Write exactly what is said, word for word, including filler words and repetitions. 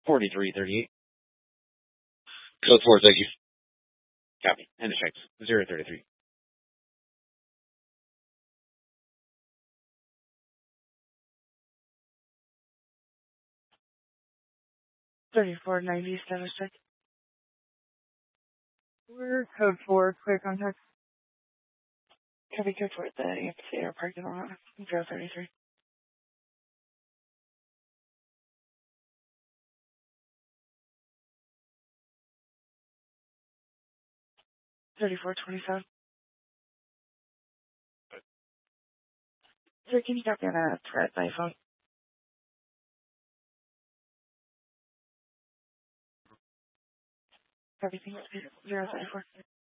forty-three thirty-eight. Code four, thank you. Copy. And the checks. zero thirty-three. thirty-four ninety status check. We're code four, clear contact. Copy code four at the amphitheater parking lot. zero thirty-three. thirty-four twenty-seven. Sir, can you copy on a threat by phone? Copy, zero thirty-four.